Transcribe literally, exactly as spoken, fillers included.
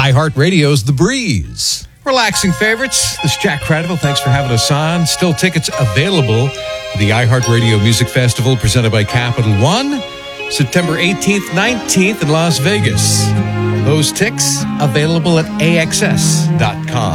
iHeartRadio's The Breeze. Relaxing favorites. This is Jack Cradiville. Thanks for having us on. Still tickets available for the iHeartRadio Music Festival presented by Capital One, September eighteenth, nineteenth in Las Vegas. Those ticks available at A X S dot com.